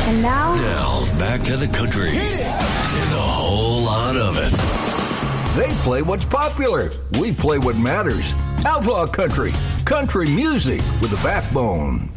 And now? Now, back to the country. And a whole lot of it. They play what's popular. We play what matters. Outlaw Country. Country music with a backbone.